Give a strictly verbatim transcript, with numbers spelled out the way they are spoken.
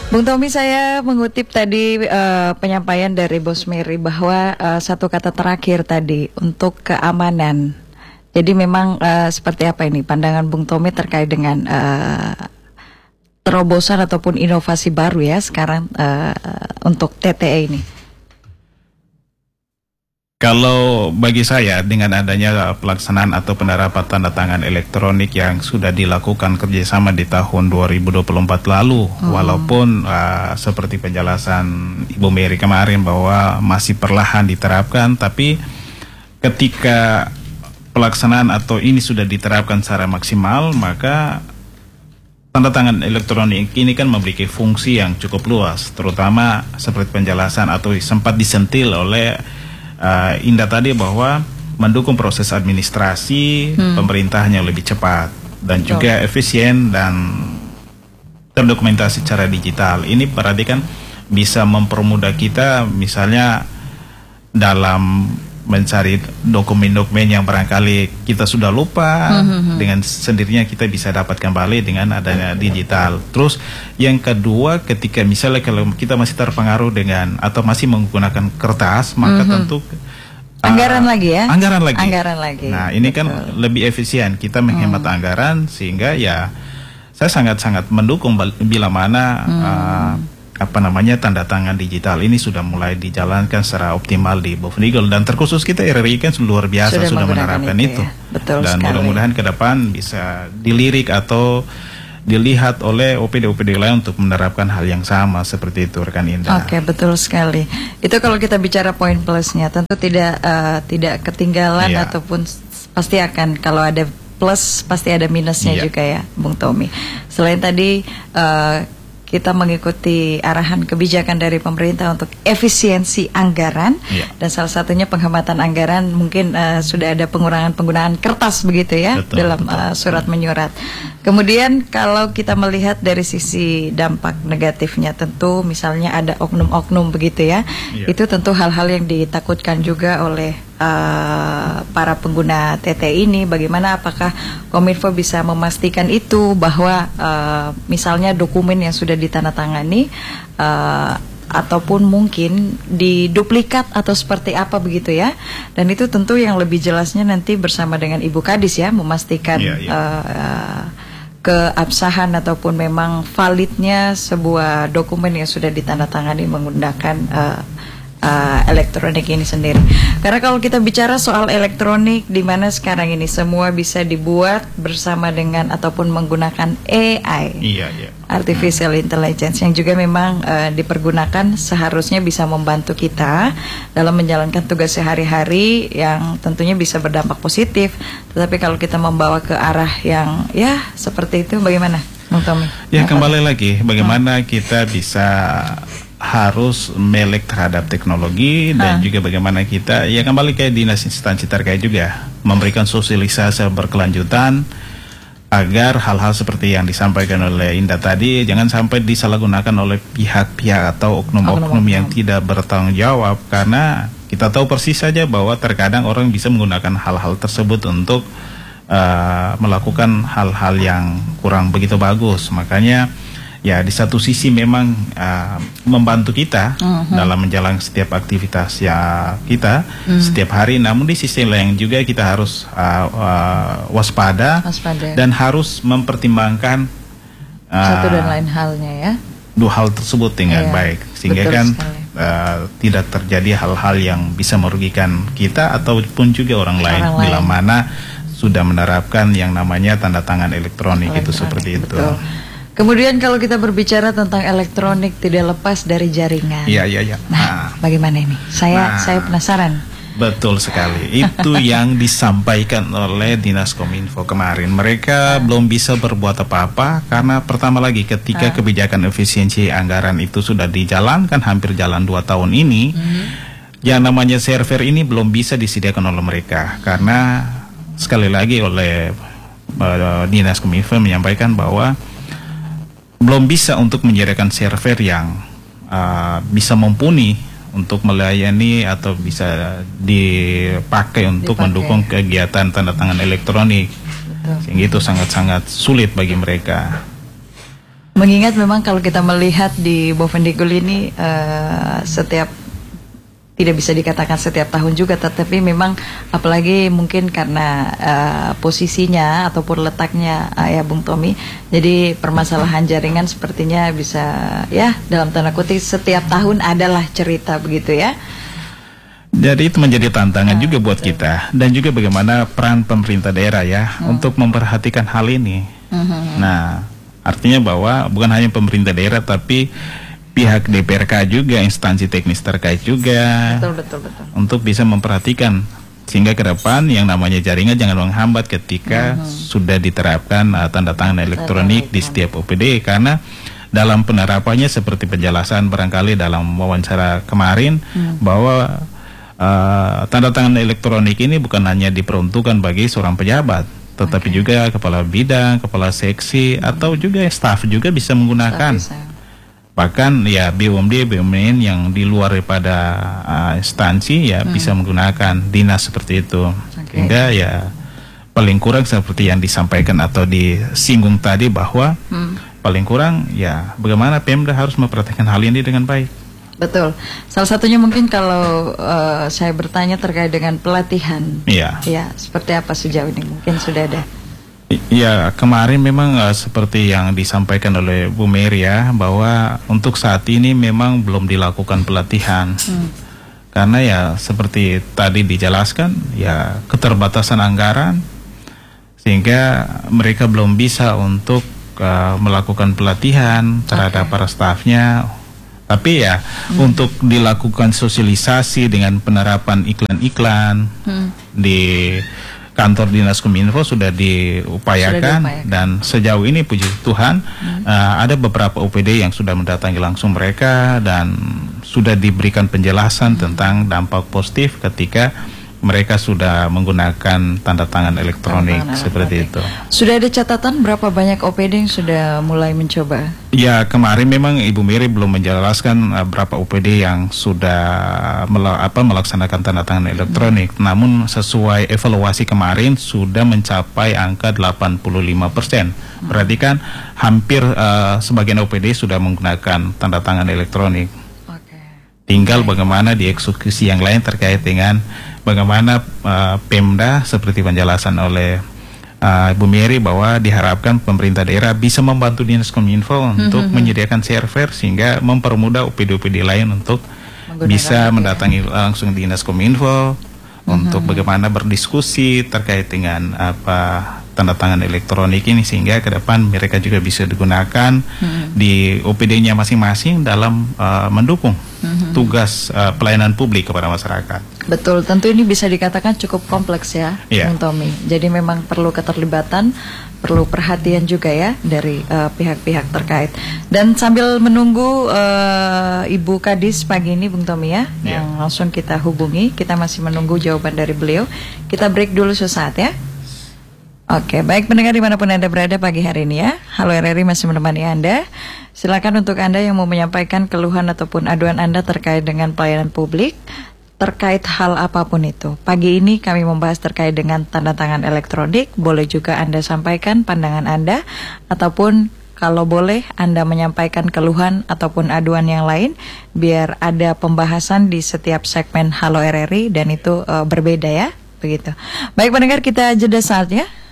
Bung Tommy, saya mengutip tadi uh, penyampaian dari Bos Mary bahwa uh, satu kata terakhir tadi untuk keamanan. Jadi memang uh, seperti apa ini pandangan Bung Tommy terkait dengan uh, terobosan ataupun inovasi baru ya sekarang uh, untuk T T E ini? Kalau bagi saya dengan adanya pelaksanaan atau penerapan tanda tangan elektronik yang sudah dilakukan kerjasama di tahun dua ribu dua puluh empat lalu, hmm. walaupun uh, seperti penjelasan Ibu Mary kemarin bahwa masih perlahan diterapkan, tapi ketika pelaksanaan atau ini sudah diterapkan secara maksimal, maka tanda tangan elektronik ini kan memiliki fungsi yang cukup luas, terutama seperti penjelasan atau sempat disentil oleh Uh, Indah tadi bahwa mendukung proses administrasi hmm. pemerintahnya lebih cepat dan Betul. juga efisien dan terdokumentasi secara digital. Ini berarti kan bisa mempermudah kita misalnya dalam mencari dokumen-dokumen yang barangkali kita sudah lupa, hmm. dengan sendirinya kita bisa dapat kembali dengan adanya digital. Terus yang kedua, ketika misalnya kalau kita masih terpengaruh dengan atau masih menggunakan kertas, maka mm-hmm. tentu anggaran uh, lagi ya. Anggaran lagi. Anggaran lagi. Nah, ini Betul. kan lebih efisien kita menghemat mm. anggaran, sehingga ya saya sangat-sangat mendukung bila mana mm. uh, apa namanya tanda tangan digital ini sudah mulai dijalankan secara optimal di Bovendigul, dan terkhusus kita R R I kan luar biasa sudah, sudah menerapkan itu, itu. Ya. Betul dan sekali. Mudah-mudahan ke depan bisa dilirik atau dilihat oleh O P D O P D lain untuk menerapkan hal yang sama seperti itu, rekan Indah. Oke, betul sekali. Itu kalau kita bicara poin plusnya, tentu tidak uh, tidak ketinggalan iya. ataupun pasti akan kalau ada plus pasti ada minusnya iya. juga ya, Bung Tommy. Selain tadi uh, kita mengikuti arahan kebijakan dari pemerintah untuk efisiensi anggaran, yeah. dan salah satunya penghematan anggaran, mungkin uh, sudah ada pengurangan penggunaan kertas begitu ya, betul, dalam betul. Uh, surat menyurat. Kemudian kalau kita melihat dari sisi dampak negatifnya, tentu misalnya ada oknum-oknum begitu ya, yeah. itu tentu hal-hal yang ditakutkan juga oleh uh, para pengguna T T ini. Bagaimana apakah Kominfo bisa memastikan itu bahwa uh, misalnya dokumen yang sudah ditandatangani uh, ataupun mungkin diduplikat atau seperti apa begitu ya, dan itu tentu yang lebih jelasnya nanti bersama dengan Ibu Kadis ya, memastikan yeah, yeah. Uh, keabsahan ataupun memang validnya sebuah dokumen yang sudah ditandatangani menggunakan uh, Uh, elektronik ini sendiri. Karena kalau kita bicara soal elektronik, di mana sekarang ini semua bisa dibuat bersama dengan ataupun menggunakan A I, iya, iya. Artificial hmm. Intelligence, yang juga memang uh, dipergunakan seharusnya bisa membantu kita dalam menjalankan tugas sehari-hari yang tentunya bisa berdampak positif. Tetapi kalau kita membawa ke arah yang ya seperti itu, bagaimana, Bung Tommy? Ya, apa? Kembali lagi, bagaimana hmm. kita bisa harus melek terhadap teknologi, dan ha. juga bagaimana kita ya kembali ke dinas instansi terkait juga memberikan sosialisasi berkelanjutan agar hal-hal seperti yang disampaikan oleh Indah tadi jangan sampai disalahgunakan oleh pihak-pihak atau oknum-oknum yang tidak bertanggung jawab, karena kita tahu persis saja bahwa terkadang orang bisa menggunakan hal-hal tersebut untuk uh, melakukan hal-hal yang kurang begitu bagus. Makanya ya di satu sisi memang uh, membantu kita uh-huh. dalam menjalankan setiap aktivitas ya kita uh-huh. setiap hari, namun di sisi lain juga kita harus uh, uh, waspada, waspada dan harus mempertimbangkan uh, satu dan lain halnya ya, dua hal tersebut dengan yeah. baik, sehingga Betul kan uh, tidak terjadi hal-hal yang bisa merugikan kita ataupun juga orang, orang lain bila lain. mana sudah menerapkan yang namanya tanda tangan elektronik, elektronik itu seperti itu. Betul. Kemudian kalau kita berbicara tentang elektronik tidak lepas dari jaringan. Iya, iya, iya. Nah, nah, bagaimana ini? Saya nah, saya penasaran. Betul sekali. Itu yang disampaikan oleh Dinas Kominfo kemarin. Mereka nah. belum bisa berbuat apa-apa karena pertama lagi ketika nah. kebijakan efisiensi anggaran itu sudah dijalankan hampir jalan dua tahun ini, hmm. yang namanya server ini belum bisa disediakan oleh mereka, karena sekali lagi oleh uh, Dinas Kominfo menyampaikan bahwa belum bisa untuk menyediakan server yang uh, bisa mumpuni untuk melayani atau bisa dipakai untuk dipakai. mendukung kegiatan tanda tangan elektronik. Betul. Sehingga itu sangat-sangat sulit bagi mereka. Mengingat memang kalau kita melihat di Bovendigul ini uh, setiap tidak bisa dikatakan setiap tahun juga, tetapi memang apalagi mungkin karena uh, posisinya ataupun letaknya uh, ya Bung Tommy, jadi permasalahan jaringan sepertinya bisa ya dalam tanda kutip setiap tahun adalah cerita begitu ya. Jadi itu menjadi tantangan nah, juga buat betul. kita, dan juga bagaimana peran pemerintah daerah ya hmm. untuk memperhatikan hal ini. Hmm. Nah, artinya bahwa bukan hanya pemerintah daerah tapi pihak D P R K juga, instansi teknis terkait juga, betul, betul, betul. untuk bisa memperhatikan sehingga ke depan yang namanya jaringan jangan menghambat ketika uh-huh. sudah diterapkan uh, tanda tangan elektronik di setiap O P D, karena dalam penerapannya seperti penjelasan barangkali dalam wawancara kemarin hmm. bahwa uh, tanda tangan elektronik ini bukan hanya diperuntukkan bagi seorang pejabat, tetapi okay. juga kepala bidang, kepala seksi, hmm. atau juga staf juga bisa menggunakan. Bahkan ya B U M D, B U M N yang di luar daripada uh, instansi ya hmm. bisa menggunakan dinas seperti itu. Okay. Sehingga ya paling kurang seperti yang disampaikan atau disinggung tadi bahwa hmm. paling kurang ya bagaimana Pemda harus memperhatikan hal ini dengan baik. Betul. Salah satunya mungkin kalau uh, saya bertanya terkait dengan pelatihan. Iya. Ya, seperti apa sejauh ini mungkin sudah ada. Ya, kemarin memang uh, seperti yang disampaikan oleh Bu Mary ya, bahwa untuk saat ini memang belum dilakukan pelatihan. Hmm. Karena ya seperti tadi dijelaskan, ya keterbatasan anggaran, sehingga mereka belum bisa untuk uh, melakukan pelatihan terhadap okay. para stafnya. Tapi ya hmm. untuk dilakukan sosialisasi dengan penerapan iklan-iklan hmm. di kantor Dinas Kominfo sudah diupayakan, sudah diupayakan. Dan sejauh ini puji Tuhan hmm. uh, ada beberapa O P D yang sudah mendatangi langsung mereka dan sudah diberikan penjelasan hmm. tentang dampak positif ketika mereka sudah menggunakan tanda tangan elektronik tangan seperti elektronik. Itu. Sudah ada catatan berapa banyak O P D yang sudah mulai mencoba? Ya, kemarin memang Ibu Mary belum menjelaskan uh, berapa O P D yang sudah mel- apa, melaksanakan tanda tangan elektronik. Hmm. Namun sesuai evaluasi kemarin sudah mencapai angka delapan puluh lima persen. Hmm. Berarti kan hampir uh, sebagian O P D sudah menggunakan tanda tangan elektronik. Tinggal bagaimana dieksekusi yang lain terkait dengan bagaimana uh, Pemda seperti penjelasan oleh uh, Bu Mary bahwa diharapkan pemerintah daerah bisa membantu Dinas Kominfo mm-hmm. untuk menyediakan server sehingga mempermudah O P D-O P D lain untuk menggunakan bisa mendatangi ya. langsung Dinas Kominfo mm-hmm. untuk bagaimana berdiskusi terkait dengan apa tanda tangan elektronik ini sehingga ke depan mereka juga bisa digunakan hmm. di O P D-nya masing-masing dalam uh, mendukung hmm. tugas uh, pelayanan publik kepada masyarakat. Betul, tentu ini bisa dikatakan cukup kompleks ya, yeah. Bung Tommy. Jadi memang perlu keterlibatan, perlu perhatian juga ya dari uh, pihak-pihak terkait. Dan sambil menunggu uh, Ibu Kadis pagi ini, Bung Tommy ya, yeah. yang langsung kita hubungi, kita masih menunggu jawaban dari beliau. Kita break dulu sesaat ya. Oke, baik pendengar dimanapun Anda berada pagi hari ini ya. Halo R R I masih menemani Anda. Silakan untuk Anda yang mau menyampaikan keluhan ataupun aduan Anda terkait dengan pelayanan publik, terkait hal apapun itu. Pagi ini kami membahas terkait dengan tanda tangan elektronik. Boleh juga Anda sampaikan pandangan Anda, ataupun kalau boleh Anda menyampaikan keluhan ataupun aduan yang lain, biar ada pembahasan di setiap segmen Halo R R I dan itu uh, berbeda ya. Begitu. Baik pendengar, kita jeda saatnya.